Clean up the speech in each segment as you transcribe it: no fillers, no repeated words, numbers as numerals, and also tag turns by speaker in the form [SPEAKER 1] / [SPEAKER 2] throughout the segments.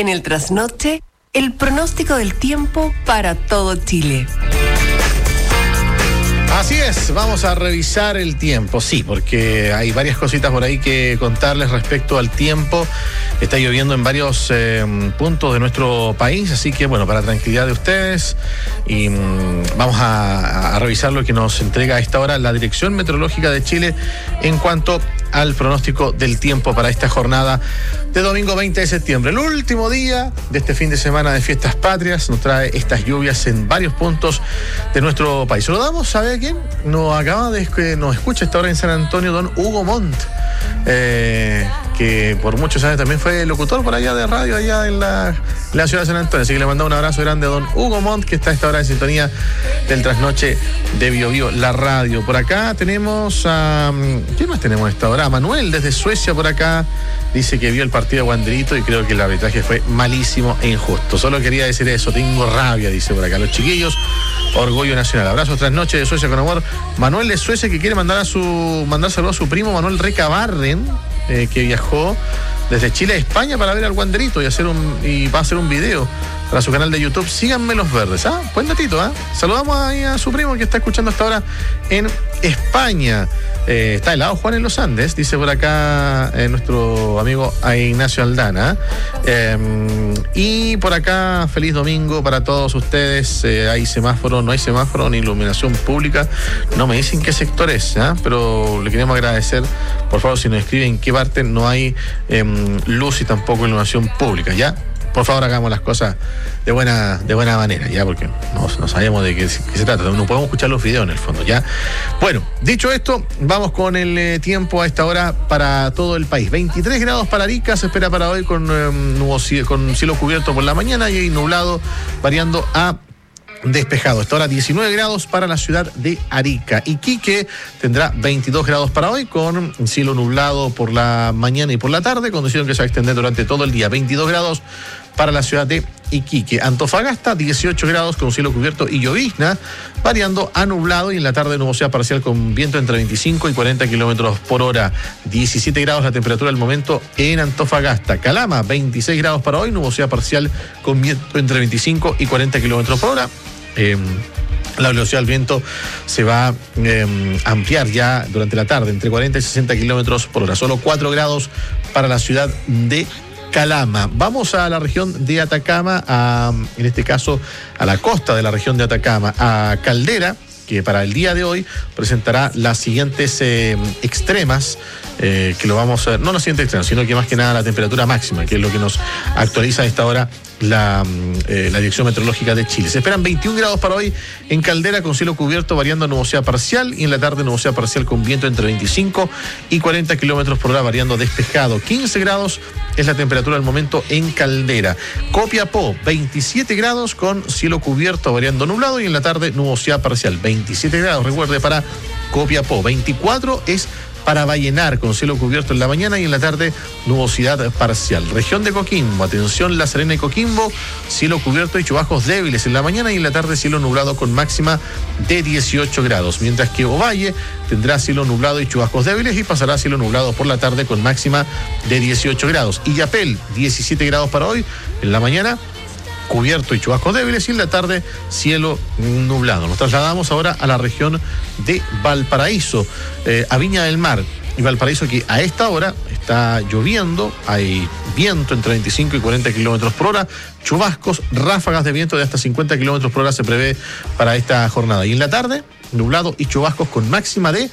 [SPEAKER 1] En el trasnoche, el pronóstico del tiempo para todo Chile.
[SPEAKER 2] Así es, vamos a revisar el tiempo, sí, porque hay varias cositas por ahí que contarles respecto al tiempo. Está lloviendo en varios puntos de nuestro país, así que bueno, para tranquilidad de ustedes, y vamos a revisar lo que nos entrega a esta hora la Dirección Meteorológica de Chile en cuanto al pronóstico del tiempo para esta jornada de domingo 20 de septiembre. El último día de este fin de semana de Fiestas Patrias nos trae estas lluvias en varios puntos de nuestro país. Saludamos, ¿sabe a quién? Nos escucha a esta hora en San Antonio don Hugo Montt, que por muchos años también fue locutor por allá de radio, allá en la ciudad de San Antonio. Así que le mandamos un abrazo grande a don Hugo Montt, que está a esta hora en sintonía del trasnoche de Bio Bio, la radio. Por acá tenemos a... ¿quién más tenemos a esta hora? A Manuel desde Suecia por acá. Dice que vio el partido de Wanderito y creo que el arbitraje fue malísimo e injusto. Solo quería decir eso, tengo rabia, dice por acá. Los chiquillos, orgullo nacional. Abrazos trasnoche de Suecia con amor. Manuel de Suecia, que quiere mandar saludos a su primo Manuel Recabarren, que viajó desde Chile a España para ver al Wanderito y va a hacer un video para su canal de YouTube. Síganme los verdes. Buen datito, Saludamos ahí a su primo que está escuchando hasta ahora en España. Está helado Juan en los Andes, dice por acá nuestro amigo Ignacio Aldana. Y por acá, feliz domingo para todos ustedes. Hay semáforo, no hay semáforo ni iluminación pública. No me dicen qué sector es, pero le queremos agradecer. Por favor, si nos escriben en qué parte no hay luz y tampoco iluminación pública, ¿ya? Por favor, hagamos las cosas de buena manera, ya, porque no sabemos de qué se trata. No podemos escuchar los videos en el fondo, ya. Bueno, dicho esto, vamos con el tiempo a esta hora para todo el país. 23 grados para Arica, se espera para hoy con cielo cubierto por la mañana y nublado, variando a despejado. Hasta ahora 19 grados para la ciudad de Arica. Iquique tendrá 22 grados para hoy con cielo nublado por la mañana y por la tarde, condición que se va a extender durante todo el día. 22 grados para la ciudad de Iquique. Antofagasta, 18 grados con cielo cubierto y llovizna, variando a nublado y en la tarde nubosidad parcial con viento entre 25 y 40 kilómetros por hora. 17 grados la temperatura al momento en Antofagasta. Calama, 26 grados para hoy, nubosidad parcial con viento entre 25 y 40 kilómetros por hora. La velocidad del viento se va a ampliar ya durante la tarde, entre 40 y 60 kilómetros por hora. Solo 4 grados para la ciudad de Calama. Vamos a la región de Atacama, en este caso a la costa de la región de Atacama, a Caldera, que para el día de hoy presentará las siguientes extremas, que lo vamos a ver, no las siguientes extremas, sino que más que nada la temperatura máxima, que es lo que nos actualiza a esta hora la Dirección Meteorológica de Chile. Se esperan 21 grados para hoy en Caldera con cielo cubierto variando a nubosidad parcial y en la tarde nubosidad parcial con viento entre 25 y 40 kilómetros por hora variando despejado. 15 grados es la temperatura al momento en Caldera. Copiapó, 27 grados con cielo cubierto variando nublado y en la tarde nubosidad parcial. 27 grados, recuerde, para Copiapó. 24 es para Vallenar con cielo cubierto en la mañana y en la tarde nubosidad parcial. Región de Coquimbo, atención, La Serena y Coquimbo, cielo cubierto y chubascos débiles en la mañana y en la tarde cielo nublado con máxima de 18 grados. Mientras que Ovalle tendrá cielo nublado y chubascos débiles y pasará cielo nublado por la tarde con máxima de 18 grados. Illapel, 17 grados para hoy en la mañana, cubierto y chubascos débiles y en la tarde cielo nublado. Nos trasladamos ahora a la región de Valparaíso, a Viña del Mar y Valparaíso, que a esta hora está lloviendo, hay viento entre 25 y 40 kilómetros por hora, chubascos, ráfagas de viento de hasta 50 kilómetros por hora se prevé para esta jornada. Y en la tarde, nublado y chubascos con máxima de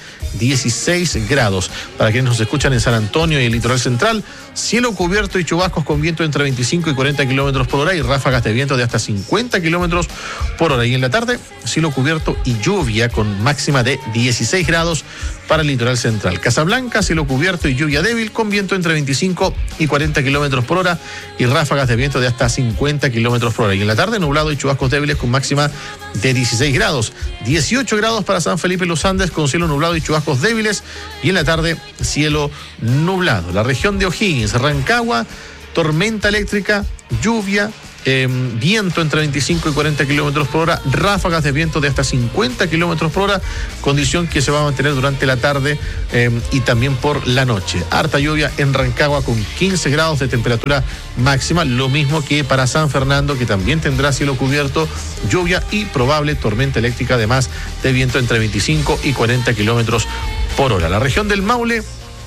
[SPEAKER 2] 16 grados. Para quienes nos escuchan en San Antonio y el litoral central, cielo cubierto y chubascos con viento entre 25 y 40 kilómetros por hora y ráfagas de viento de hasta 50 kilómetros por hora. Y en la tarde, cielo cubierto y lluvia con máxima de 16 grados para el litoral central. Casablanca, cielo cubierto y lluvia débil con viento entre 25 y 40 kilómetros por hora y ráfagas de viento de hasta 50 kilómetros por hora. Y en la tarde, nublado y chubascos débiles con máxima de 16 grados. 18 grados para San Felipe y los Andes con cielo nublado y chubascos débiles y en la tarde, cielo nublado. La región de O'Higgins, Rancagua, tormenta eléctrica, lluvia, viento entre 25 y 40 kilómetros por hora, ráfagas de viento de hasta 50 kilómetros por hora, condición que se va a mantener durante la tarde y también por la noche. Harta lluvia en Rancagua con 15 grados de temperatura máxima, lo mismo que para San Fernando, que también tendrá cielo cubierto, lluvia y probable tormenta eléctrica, además de viento entre 25 y 40 kilómetros por hora. La región del Maule,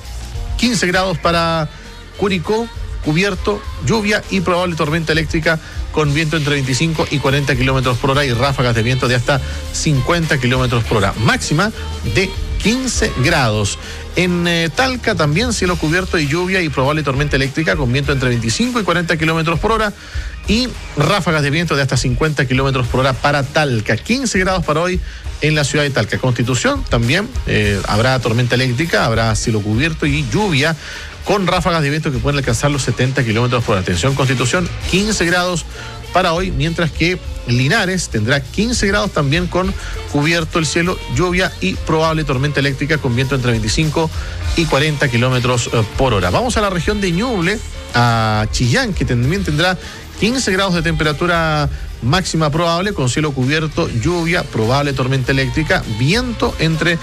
[SPEAKER 2] 15 grados para Curicó, cubierto, lluvia y probable tormenta eléctrica con viento entre 25 y 40 kilómetros por hora y ráfagas de viento de hasta 50 kilómetros por hora. Máxima de 15 grados. En Talca también cielo cubierto y lluvia y probable tormenta eléctrica con viento entre 25 y 40 kilómetros por hora y ráfagas de viento de hasta 50 kilómetros por hora para Talca. 15 grados para hoy en la ciudad de Talca. Constitución también habrá tormenta eléctrica, habrá cielo cubierto y lluvia con ráfagas de viento que pueden alcanzar los 70 kilómetros por hora. Atención, Constitución, 15 grados para hoy, mientras que Linares tendrá 15 grados también con cubierto el cielo, lluvia y probable tormenta eléctrica con viento entre 25 y 40 kilómetros por hora. Vamos a la región de Ñuble, a Chillán, que también tendrá 15 grados de temperatura máxima probable, con cielo cubierto, lluvia, probable tormenta eléctrica, viento entre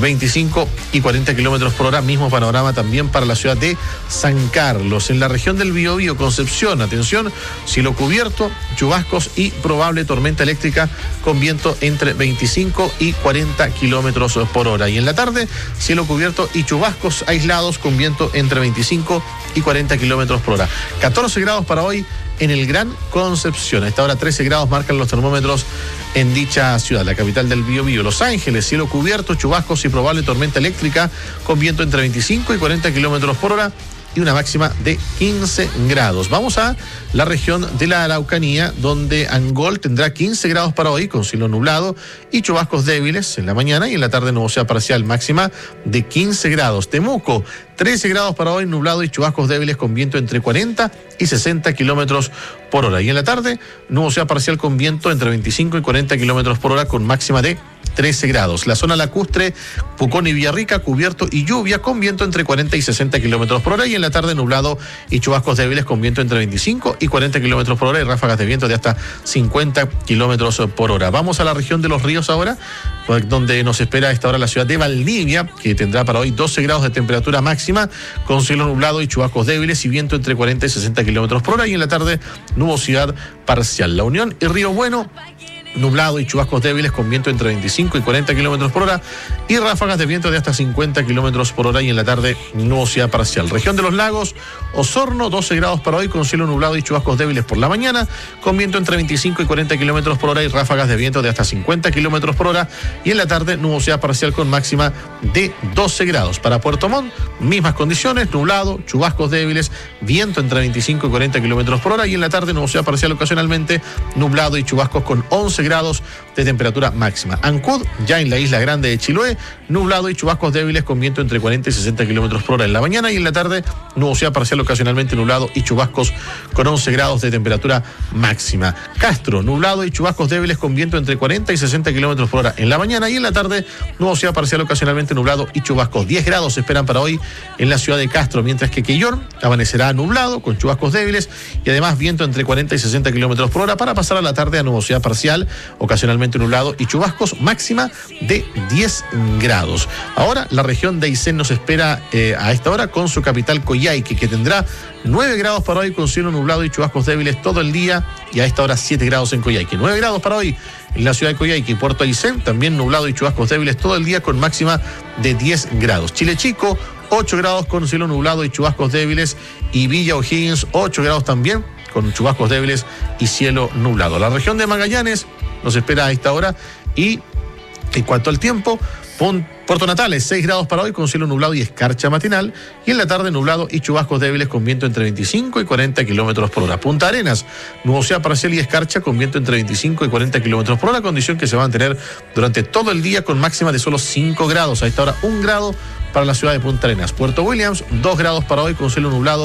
[SPEAKER 2] 25 y 40 kilómetros por hora. Mismo panorama también para la ciudad de San Carlos. En la región del Biobío, Concepción, atención, cielo cubierto, chubascos y probable tormenta eléctrica con viento entre 25 y 40 kilómetros por hora. Y en la tarde, cielo cubierto y chubascos aislados con viento entre 25 y 40 kilómetros por hora. 14 grados para hoy en el Gran Concepción. A esta hora 13 grados marcan los termómetros en dicha ciudad, la capital del Biobío. Los Ángeles, cielo cubierto, chubascos y probable tormenta eléctrica con viento entre 25 y 40 kilómetros por hora y una máxima de 15 grados. Vamos a la región de la Araucanía, donde Angol tendrá 15 grados para hoy con cielo nublado y chubascos débiles en la mañana y en la tarde nubosidad parcial, máxima de 15 grados. Temuco, 13 grados para hoy, nublado y chubascos débiles con viento entre 40 y 60 kilómetros por hora. Y en la tarde, nubosidad parcial con viento entre 25 y 40 kilómetros por hora con máxima de 13 grados. La zona lacustre, Pucón y Villarrica, cubierto y lluvia con viento entre 40 y 60 kilómetros por hora. Y en la tarde, nublado y chubascos débiles con viento entre 25 y 40 kilómetros por hora y ráfagas de viento de hasta 50 kilómetros por hora. Vamos a la región de los ríos ahora, donde nos espera a esta hora la ciudad de Valdivia, que tendrá para hoy 12 grados de temperatura máxima, con cielo nublado y chubascos débiles y viento entre 40 y 60 kilómetros por hora. Y en la tarde, nubosidad parcial. La Unión y Río Bueno, nublado y chubascos débiles con viento entre 25 y 40 kilómetros por hora y ráfagas de viento de hasta 50 kilómetros por hora y en la tarde nubosidad parcial. Región de los Lagos, Osorno, 12 grados para hoy con cielo nublado y chubascos débiles por la mañana, con viento entre 25 y 40 kilómetros por hora y ráfagas de viento de hasta 50 kilómetros por hora y en la tarde nubosidad parcial con máxima de 12 grados. Para Puerto Montt, mismas condiciones, nublado, chubascos débiles, viento entre 25 y 40 kilómetros por hora y en la tarde nubosidad parcial ocasionalmente, nublado y chubascos con 11 grados de temperatura máxima. Ancud, ya en la isla grande de Chiloé, nublado y chubascos débiles con viento entre 40 y 60 kilómetros por hora en la mañana y en la tarde nubosidad parcial ocasionalmente, nublado y chubascos con 11 grados de temperatura máxima. Castro, nublado y chubascos débiles con viento entre 40 y 60 kilómetros por hora en la mañana y en la tarde nubosidad parcial ocasionalmente, nublado y chubascos. 10 grados se esperan para hoy en la ciudad de Castro, mientras que Quillón amanecerá nublado con chubascos débiles y además viento entre 40 y 60 kilómetros por hora para pasar a la tarde a nubosidad parcial, ocasionalmente nublado y chubascos, máxima de 10 grados. Ahora la región de Aysén nos espera a esta hora con su capital Coyhaique, que tendrá 9 grados para hoy con cielo nublado y chubascos débiles todo el día y a esta hora 7 grados en Coyhaique. 9 grados para hoy en la ciudad de Coyhaique y Puerto Aysén, también nublado y chubascos débiles todo el día con máxima de 10 grados. Chile Chico, 8 grados con cielo nublado y chubascos débiles y Villa O'Higgins, 8 grados también con chubascos débiles y cielo nublado. La región de Magallanes nos espera a esta hora y en cuanto al tiempo, Puerto Natales, 6 grados para hoy con cielo nublado y escarcha matinal y en la tarde nublado y chubascos débiles con viento entre 25 y 40 kilómetros por hora. Punta Arenas, nubosidad parcial y escarcha con viento entre 25 y 40 kilómetros por hora, condición que se va a mantener durante todo el día con máxima de solo 5 grados. A esta hora 1 grado para la ciudad de Punta Arenas. Puerto Williams, 2 grados para hoy con cielo nublado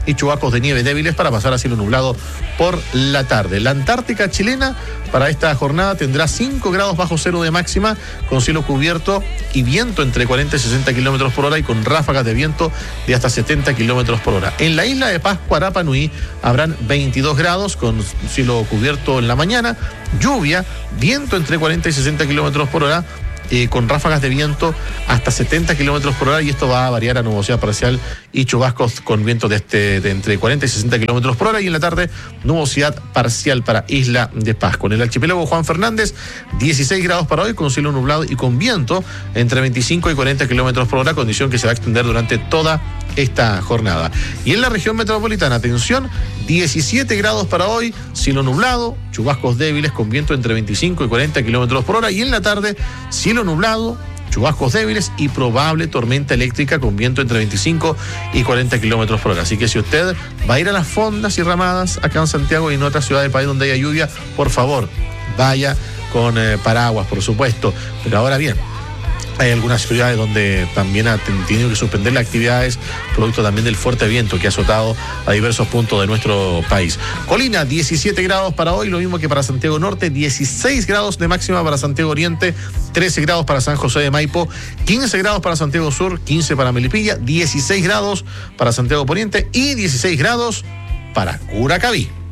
[SPEAKER 2] y chubascos de nieve débiles para pasar a cielo nublado por la tarde. La Antártica chilena para esta jornada tendrá 5 grados bajo cero de máxima, con cielo cubierto y viento entre 40 y 60 kilómetros por hora y con ráfagas de viento de hasta 70 kilómetros por hora. En la isla de Pascua, Rapa Nui, habrán 22 grados con cielo cubierto en la mañana, lluvia, viento entre 40 y 60 kilómetros por hora, con ráfagas de viento hasta 70 kilómetros por hora, y esto va a variar a nubosidad parcial y chubascos con viento de entre 40 y 60 kilómetros por hora, y en la tarde nubosidad parcial para Isla de Pascua. En el archipiélago Juan Fernández, 16 grados para hoy con cielo nublado y con viento entre 25 y 40 kilómetros por hora, condición que se va a extender durante toda esta jornada. Y en la región metropolitana, atención, 17 grados para hoy, cielo nublado, chubascos débiles con viento entre 25 y 40 kilómetros por hora, y en la tarde, cielo nublado, chubascos débiles y probable tormenta eléctrica con viento entre 25 y 40 kilómetros por hora. Así que si usted va a ir a las fondas y ramadas acá en Santiago y en otras ciudades del país donde haya lluvia, por favor, vaya con paraguas, por supuesto. Pero ahora bien, hay algunas ciudades donde también han tenido que suspender las actividades, producto también del fuerte viento que ha azotado a diversos puntos de nuestro país. Colina, 17 grados para hoy, lo mismo que para Santiago Norte, 16 grados de máxima para Santiago Oriente, 13 grados para San José de Maipo, 15 grados para Santiago Sur, 15 para Melipilla, 16 grados para Santiago Poniente y 16 grados para Curacaví.